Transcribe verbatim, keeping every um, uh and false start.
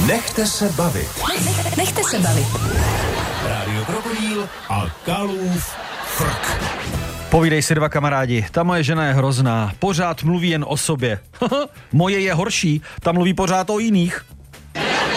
Nechte se bavit. Nech, nechte se bavit. Rádio Krokodýl a Kalův frk. Povídej si dva kamarádi, ta moje žena je hrozná, pořád mluví jen o sobě. Moje je horší, ta mluví pořád o jiných.